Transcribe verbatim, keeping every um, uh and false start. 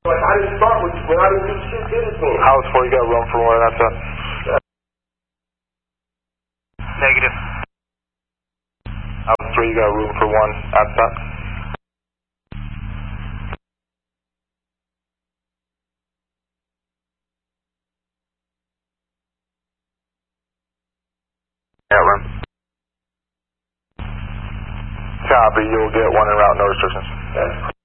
Like, I didn't start with you, but I didn't do shit, did it, man? House four, you got room for one outside? Negative. House three, you got room for one outside? Yeah, room. Copy, you'll get one en route, no restrictions. That's